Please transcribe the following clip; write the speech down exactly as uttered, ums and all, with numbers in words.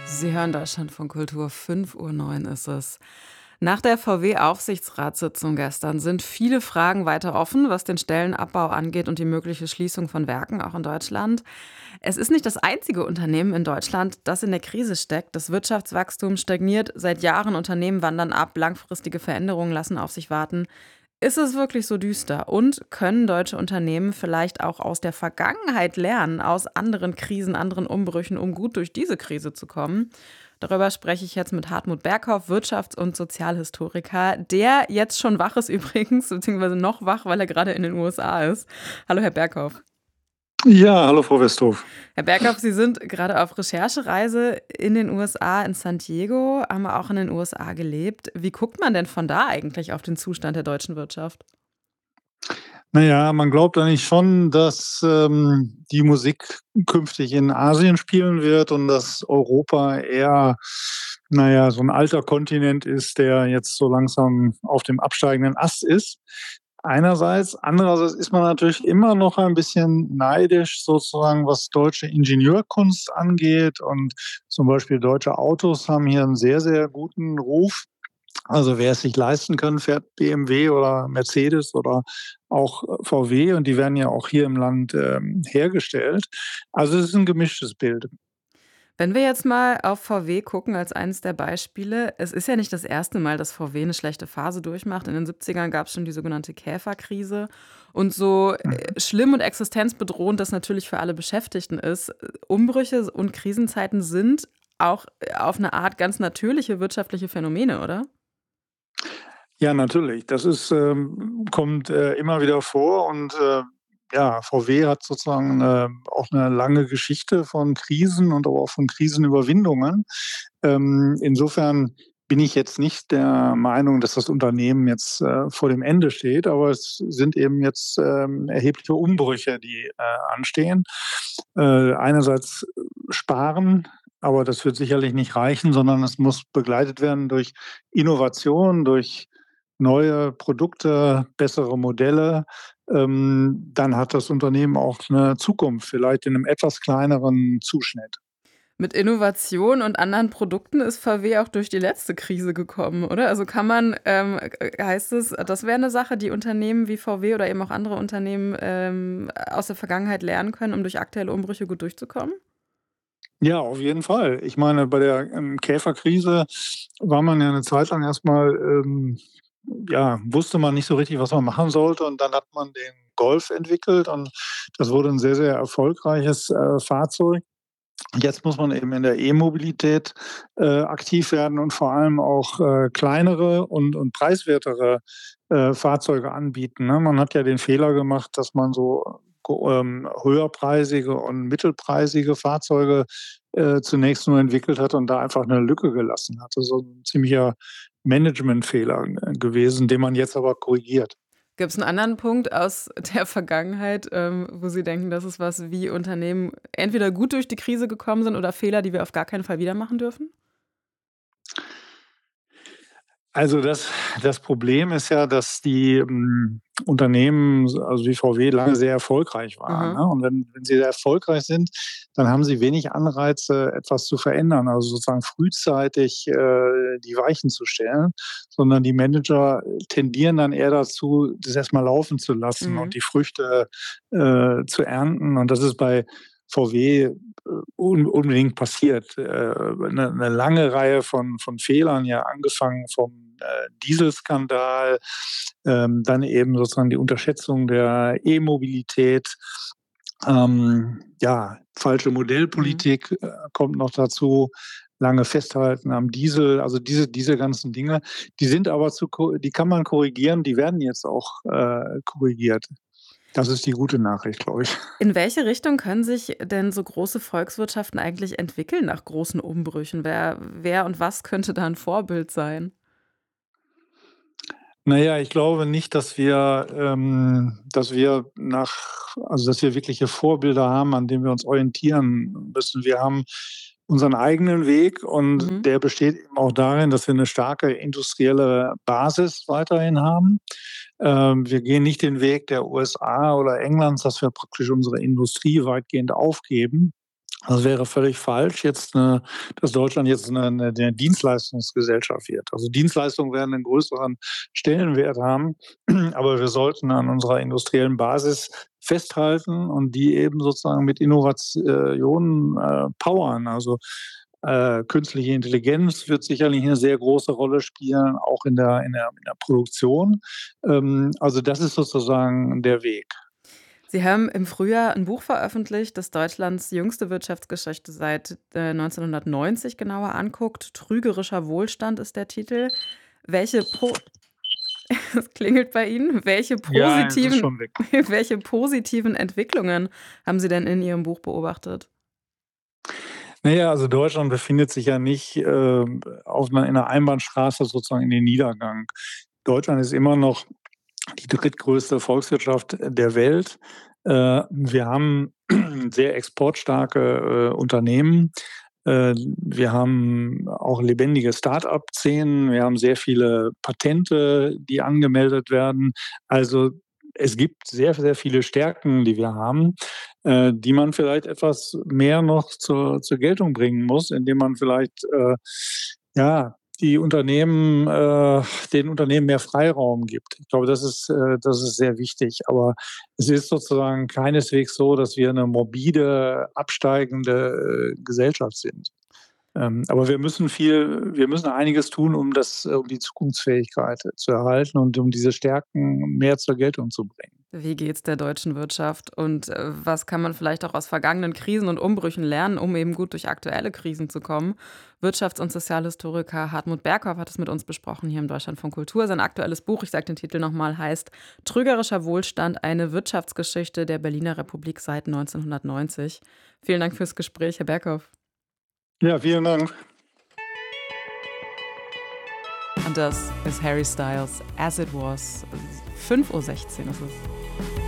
Sie hören Deutschlandfunk Kultur, fünf Uhr neun ist es. Nach der V W-Aufsichtsratssitzung gestern sind viele Fragen weiter offen, was den Stellenabbau angeht und die mögliche Schließung von Werken auch in Deutschland. Es ist nicht das einzige Unternehmen in Deutschland, das in der Krise steckt. Das Wirtschaftswachstum stagniert seit Jahren, Unternehmen wandern ab, langfristige Veränderungen lassen auf sich warten. Ist es wirklich so düster? Und können deutsche Unternehmen vielleicht auch aus der Vergangenheit lernen, aus anderen Krisen, anderen Umbrüchen, um gut durch diese Krise zu kommen? Darüber spreche ich jetzt mit Hartmut Berghoff, Wirtschafts- und Sozialhistoriker, der jetzt schon wach ist übrigens, beziehungsweise noch wach, weil er gerade in den U S A ist. Hallo, Herr Berghoff. Ja, hallo Frau Westhoff. Herr Berghoff, Sie sind gerade auf Recherchereise in den U S A, in San Diego, haben auch in den U S A gelebt. Wie guckt man denn von da eigentlich auf den Zustand der deutschen Wirtschaft? Naja, man glaubt eigentlich schon, dass ähm, die Musik künftig in Asien spielen wird und dass Europa eher, naja, so ein alter Kontinent ist, der jetzt so langsam auf dem absteigenden Ast ist. Einerseits, andererseits ist man natürlich immer noch ein bisschen neidisch sozusagen, was deutsche Ingenieurkunst angeht, und zum Beispiel deutsche Autos haben hier einen sehr, sehr guten Ruf. Also wer es sich leisten kann, fährt B M W oder Mercedes oder auch äh, V W, und die werden ja auch hier im Land ähm, hergestellt. Also es ist ein gemischtes Bild. Wenn wir jetzt mal auf V W gucken als eines der Beispiele, es ist ja nicht das erste Mal, dass V W eine schlechte Phase durchmacht. In den siebzigern gab es schon die sogenannte Käferkrise. Und so Mhm. äh, schlimm und existenzbedrohend das natürlich für alle Beschäftigten ist, äh, Umbrüche und Krisenzeiten sind auch äh, auf eine Art ganz natürliche wirtschaftliche Phänomene, oder? Ja, natürlich. Das ist, ähm, kommt äh, immer wieder vor, und äh, ja, V W hat sozusagen äh, auch eine lange Geschichte von Krisen und aber auch von Krisenüberwindungen. Ähm, insofern bin ich jetzt nicht der Meinung, dass das Unternehmen jetzt äh, vor dem Ende steht, aber es sind eben jetzt ähm, erhebliche Umbrüche, die äh, anstehen. Äh, einerseits sparen, aber das wird sicherlich nicht reichen, sondern es muss begleitet werden durch Innovation, durch neue Produkte, bessere Modelle. Ähm, dann hat das Unternehmen auch eine Zukunft, vielleicht in einem etwas kleineren Zuschnitt. Mit Innovation und anderen Produkten ist V W auch durch die letzte Krise gekommen, oder? Also kann man, ähm, äh, heißt es, das wäre eine Sache, die Unternehmen wie V W oder eben auch andere Unternehmen ähm, aus der Vergangenheit lernen können, um durch aktuelle Umbrüche gut durchzukommen? Ja, auf jeden Fall. Ich meine, bei der, ähm, Käferkrise war man ja eine Zeit lang erstmal, ähm ja, wusste man nicht so richtig, was man machen sollte, und dann hat man den Golf entwickelt, und das wurde ein sehr, sehr erfolgreiches, äh, Fahrzeug. Jetzt muss man eben in der E-Mobilität äh, aktiv werden und vor allem auch äh, kleinere und, und preiswertere äh, Fahrzeuge anbieten. Ne? Man hat ja den Fehler gemacht, dass man so go- ähm, höherpreisige und mittelpreisige Fahrzeuge äh, zunächst nur entwickelt hat und da einfach eine Lücke gelassen hat. Das ist so ein ziemlicher Managementfehler äh, gewesen, den man jetzt aber korrigiert. Gibt es einen anderen Punkt aus der Vergangenheit, ähm, wo Sie denken, das ist was, wie Unternehmen entweder gut durch die Krise gekommen sind oder Fehler, die wir auf gar keinen Fall wieder machen dürfen? Also das das Problem ist ja, dass die, hm, Unternehmen, also wie V W, lange sehr erfolgreich waren, Aha. ne? Und wenn wenn sie sehr erfolgreich sind, dann haben sie wenig Anreize, etwas zu verändern, also sozusagen frühzeitig äh, die Weichen zu stellen, sondern die Manager tendieren dann eher dazu, das erst mal laufen zu lassen und Mhm. die Früchte äh, zu ernten. Und das ist bei V W äh, un unbedingt passiert. Äh, 'ne 'ne lange Reihe von von Fehlern, ja, angefangen vom äh, Dieselskandal, ähm, dann eben sozusagen die Unterschätzung der E-Mobilität, ähm, ja, falsche Mhm. Modellpolitik äh, kommt noch dazu, lange Festhalten am Diesel, also diese diese ganzen Dinge, die sind aber zu ko die kann man korrigieren, die werden jetzt auch äh, korrigiert. Das ist die gute Nachricht, glaube ich. In welche Richtung können sich denn so große Volkswirtschaften eigentlich entwickeln nach großen Umbrüchen? Wer wer und was könnte da 'n Vorbild sein? Na ja, ich glaube nicht, dass wir ähm, dass wir nach also, dass wir wirkliche Vorbilder haben, an denen wir uns orientieren müssen. Wir haben unseren eigenen Weg, und Mhm. der besteht eben auch darin, dass wir eine starke industrielle Basis weiterhin haben. Ähm, wir gehen nicht den Weg der U S A oder Englands, dass wir praktisch unsere Industrie weitgehend aufgeben, Das wäre völlig falsch, jetzt 'ne dass Deutschland jetzt 'ne 'ne 'ne Dienstleistungsgesellschaft wird. Also, Dienstleistungen werden 'nen größeren Stellenwert haben, aber wir sollten an unserer industriellen Basis festhalten und die eben sozusagen mit Innovationen, äh, powern. Also, äh, künstliche Intelligenz wird sicherlich 'ne sehr große Rolle spielen, auch in der in der in der Produktion. Ähm, also, das ist sozusagen der Weg. Sie haben im Frühjahr 'n Buch veröffentlicht, das Deutschlands jüngste Wirtschaftsgeschichte seit, äh, neunzehnhundertneunzig genauer anguckt. „Trügerischer Wohlstand" ist der Titel. Welche po es klingelt bei Ihnen. Welche Ja, es ist positiven schon weg. welche positiven Entwicklungen haben Sie denn in Ihrem Buch beobachtet? Na ja, also Deutschland befindet sich ja nicht, ähm, auf 'ner in 'ner Einbahnstraße sozusagen in den Niedergang. Deutschland ist immer noch die drittgrößte Volkswirtschaft der Welt. Äh, wir haben sehr exportstarke, äh, Unternehmen. Äh, wir haben auch lebendige Start-up-Szenen. Wir haben sehr viele Patente, die angemeldet werden. Also, es gibt sehr, sehr viele Stärken, die wir haben, äh, die man vielleicht etwas mehr noch zur zur Geltung bringen muss, indem man vielleicht, äh, ja, die Unternehmen äh, den Unternehmen mehr Freiraum gibt. Ich glaube, das ist äh, das ist sehr wichtig. Aber es ist sozusagen keineswegs so, dass wir 'ne morbide, absteigende, äh, Gesellschaft sind. Ähm, aber wir müssen viel wir müssen einiges tun, um das um die Zukunftsfähigkeit zu erhalten und um diese Stärken mehr zur Geltung zu bringen. Wie geht's der deutschen Wirtschaft und, äh, was kann man vielleicht auch aus vergangenen Krisen und Umbrüchen lernen, um eben gut durch aktuelle Krisen zu kommen? Wirtschafts und Sozialhistoriker Hartmut Berghoff hat es mit uns besprochen hier im Deutschlandfunk Kultur. Sein aktuelles Buch, ich sage den Titel noch mal, heißt „Trügerischer Wohlstand. Eine Wirtschaftsgeschichte der Berliner Republik seit neunzehnhundertneunzig". Vielen Dank fürs Gespräch, Herr Berghoff. Ja, vielen Dank. Und das ist Harry Styles „As It Was". fünf Uhr sechzehn ist es.